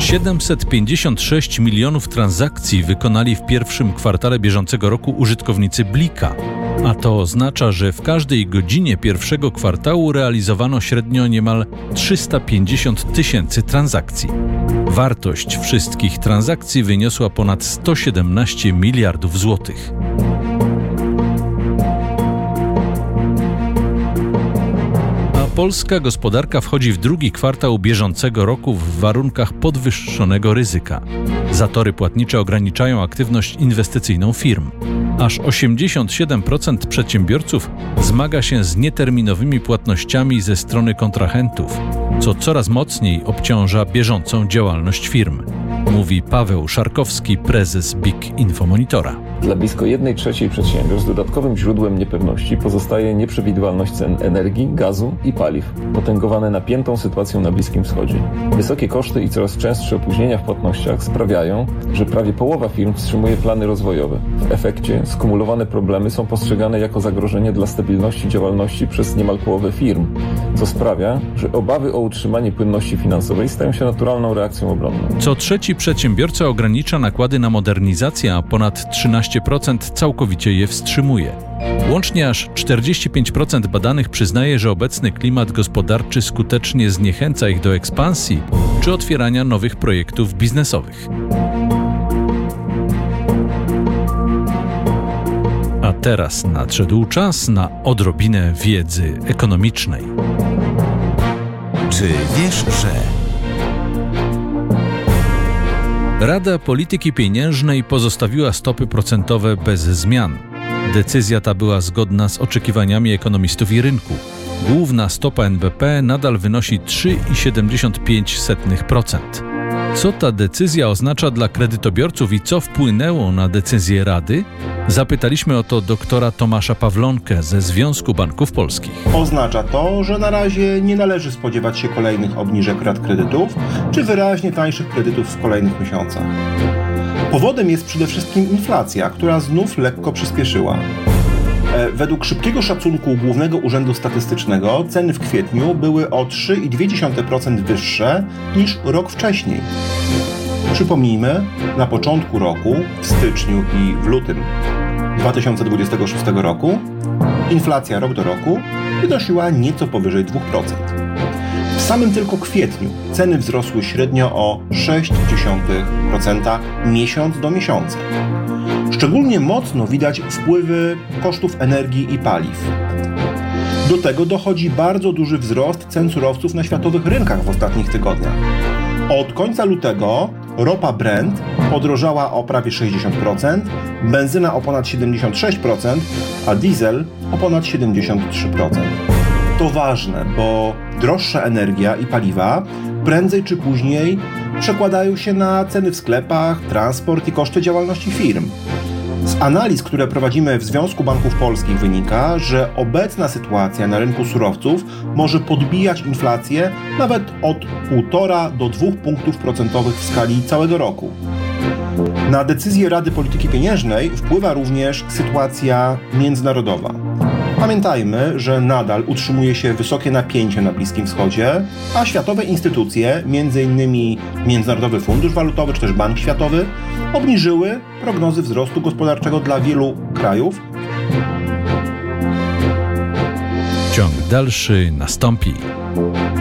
756 milionów transakcji wykonali w pierwszym kwartale bieżącego roku użytkownicy Blika, a to oznacza, że w każdej godzinie pierwszego kwartału realizowano średnio niemal 350 tysięcy transakcji. Wartość wszystkich transakcji wyniosła ponad 117 miliardów złotych. Polska gospodarka wchodzi w drugi kwartał bieżącego roku w warunkach podwyższonego ryzyka. Zatory płatnicze ograniczają aktywność inwestycyjną firm. Aż 87% przedsiębiorców zmaga się z nieterminowymi płatnościami ze strony kontrahentów, co coraz mocniej obciąża bieżącą działalność firm, mówi Paweł Szarkowski, prezes BIG Infomonitora. Dla blisko 1/3 przedsiębiorstw dodatkowym źródłem niepewności pozostaje nieprzewidywalność cen energii, gazu i paliw, potęgowane napiętą sytuacją na Bliskim Wschodzie. Wysokie koszty i coraz częstsze opóźnienia w płatnościach sprawiają, że prawie połowa firm wstrzymuje plany rozwojowe. W efekcie skumulowane problemy są postrzegane jako zagrożenie dla stabilności działalności przez niemal połowę firm, co sprawia, że obawy o utrzymanie płynności finansowej stają się naturalną reakcją obronną. Co trzeci przedsiębiorca ogranicza nakłady na modernizację, a ponad 13% całkowicie je wstrzymuje. Łącznie aż 45% badanych przyznaje, że obecny klimat gospodarczy skutecznie zniechęca ich do ekspansji czy otwierania nowych projektów biznesowych. A teraz nadszedł czas na odrobinę wiedzy ekonomicznej. Czy wiesz, że... Rada Polityki Pieniężnej pozostawiła stopy procentowe bez zmian. Decyzja ta była zgodna z oczekiwaniami ekonomistów i rynku. Główna stopa NBP nadal wynosi 3,75%. Co ta decyzja oznacza dla kredytobiorców i co wpłynęło na decyzję Rady? Zapytaliśmy o to doktora Tomasza Pawlonkę ze Związku Banków Polskich. Oznacza to, że na razie nie należy spodziewać się kolejnych obniżek rat kredytów czy wyraźnie tańszych kredytów w kolejnych miesiącach. Powodem jest przede wszystkim inflacja, która znów lekko przyspieszyła. Według szybkiego szacunku Głównego Urzędu Statystycznego ceny w kwietniu były o 3,2% wyższe niż rok wcześniej. Przypomnijmy, na początku roku, w styczniu i w lutym 2026 roku, inflacja rok do roku wynosiła nieco powyżej 2%. W samym tylko kwietniu ceny wzrosły średnio o 0,6% miesiąc do miesiąca. Szczególnie mocno widać wpływy kosztów energii i paliw. Do tego dochodzi bardzo duży wzrost cen surowców na światowych rynkach w ostatnich tygodniach. Od końca lutego ropa Brent podrożała o prawie 60%, benzyna o ponad 76%, a diesel o ponad 73%. To ważne, bo droższa energia i paliwa prędzej czy później przekładają się na ceny w sklepach, transport i koszty działalności firm. Z analiz, które prowadzimy w Związku Banków Polskich wynika, że obecna sytuacja na rynku surowców może podbijać inflację nawet od 1,5 do 2 punktów procentowych w skali całego roku. Na decyzję Rady Polityki Pieniężnej wpływa również sytuacja międzynarodowa. Pamiętajmy, że nadal utrzymuje się wysokie napięcie na Bliskim Wschodzie, a światowe instytucje, m.in. Międzynarodowy Fundusz Walutowy czy też Bank Światowy, obniżyły prognozy wzrostu gospodarczego dla wielu krajów. Ciąg dalszy nastąpi.